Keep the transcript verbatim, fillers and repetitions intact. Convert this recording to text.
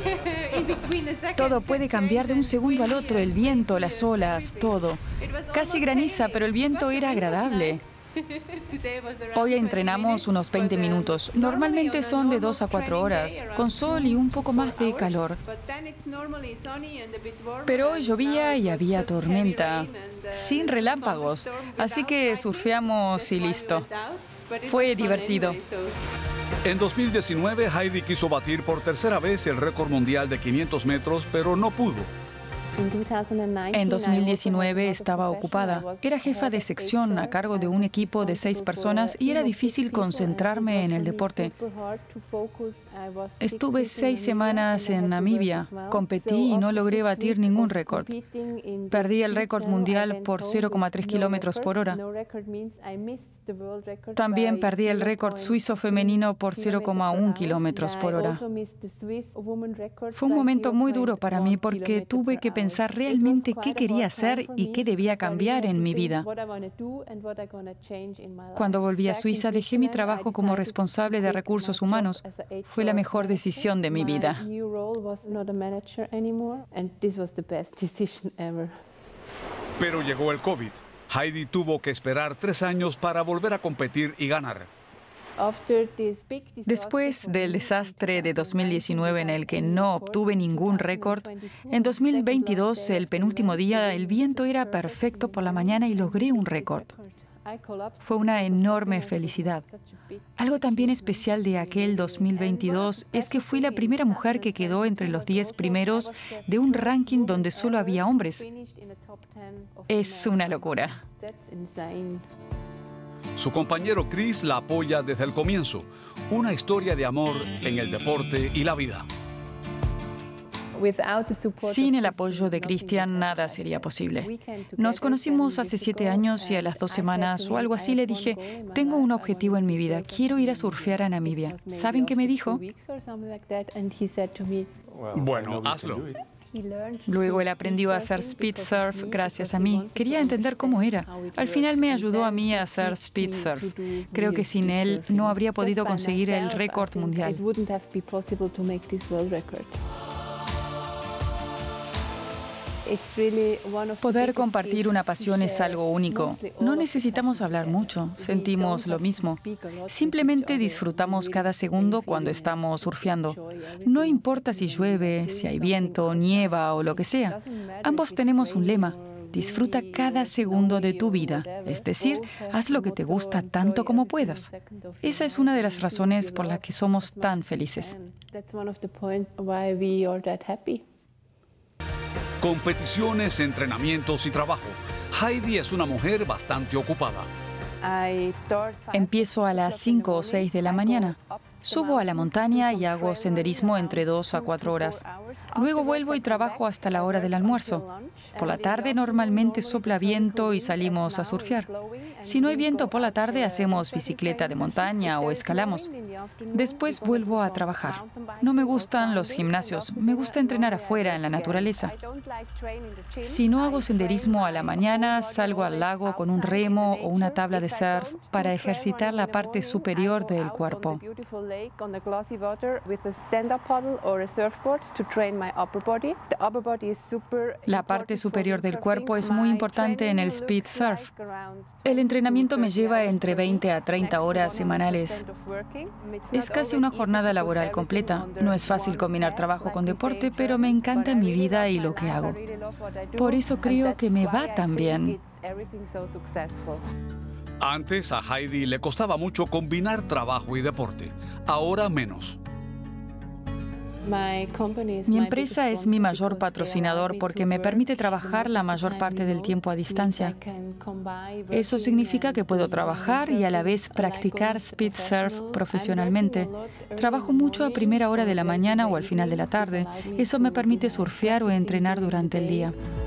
Todo puede cambiar de un segundo al otro, el viento, las olas, todo. Casi graniza, pero el viento era agradable. Hoy entrenamos unos veinte minutos. Normalmente son de dos a cuatro horas, con sol y un poco más de calor. Pero hoy llovía y había tormenta, sin relámpagos, así que surfeamos y listo. Fue divertido. En dos mil diecinueve, Heidi quiso batir por tercera vez el récord mundial de quinientos metros, pero no pudo. En dos mil diecinueve estaba ocupada. Era jefa de sección a cargo de un equipo de seis personas y era difícil concentrarme en el deporte. Estuve seis semanas en Namibia. Competí y no logré batir ningún récord. Perdí el récord mundial por cero coma tres kilómetros por hora. También perdí el récord suizo femenino por cero coma uno kilómetros por hora. Fue un momento muy duro para mí porque tuve que pensar pensar realmente qué quería hacer y qué debía cambiar en mi vida. Cuando volví a Suiza, dejé mi trabajo como responsable de recursos humanos. Fue la mejor decisión de mi vida. Pero llegó el COVID. Heidi tuvo que esperar tres años para volver a competir y ganar. Después del desastre de dos mil diecinueve en el que no obtuve ningún récord, en dos mil veintidós, el penúltimo día, el viento era perfecto por la mañana y logré un récord. Fue una enorme felicidad. Algo también especial de aquel dos mil veintidós es que fui la primera mujer que quedó entre los diez primeros de un ranking donde solo había hombres. Es una locura. Su compañero Chris la apoya desde el comienzo. Una historia de amor en el deporte y la vida. Sin el apoyo de Christian, nada sería posible. Nos conocimos hace siete años y a las dos semanas o algo así le dije, tengo un objetivo en mi vida, quiero ir a surfear a Namibia. ¿Saben qué me dijo? Bueno, hazlo. Luego él aprendió a hacer speed surf gracias a mí. Quería entender cómo era. Al final me ayudó a mí a hacer speed surf. Creo que sin él no habría podido conseguir el récord mundial. Poder compartir una pasión es algo único. No necesitamos hablar mucho, sentimos lo mismo. Simplemente disfrutamos cada segundo cuando estamos surfeando. No importa si llueve, si hay viento, nieva o lo que sea. Ambos tenemos un lema. Disfruta cada segundo de tu vida, es decir, haz lo que te gusta tanto como puedas. Esa es una de las razones por las que somos tan felices. Competiciones, entrenamientos y trabajo. Heidi es una mujer bastante ocupada. Empiezo a las cinco o seis de la mañana. Subo a la montaña y hago senderismo entre dos a cuatro horas. Luego vuelvo y trabajo hasta la hora del almuerzo. Por la tarde normalmente sopla viento y salimos a surfear. Si no hay viento por la tarde, hacemos bicicleta de montaña o escalamos. Después vuelvo a trabajar. No me gustan los gimnasios, me gusta entrenar afuera en la naturaleza. Si no hago senderismo a la mañana, salgo al lago con un remo o una tabla de surf para ejercitar la parte superior del cuerpo. La parte superior del cuerpo es muy importante en el speed surf. El entrenamiento me lleva entre veinte a treinta horas semanales. Es casi una jornada laboral completa. No es fácil combinar trabajo con deporte, pero me encanta mi vida y lo que hago. Por eso creo que me va tan bien. Antes a Heidi le costaba mucho combinar trabajo y deporte. Ahora menos. Mi empresa es mi mayor patrocinador porque me permite trabajar la mayor parte del tiempo a distancia. Eso significa que puedo trabajar y a la vez practicar speed surf profesionalmente. Trabajo mucho a primera hora de la mañana o al final de la tarde. Eso me permite surfear o entrenar durante el día.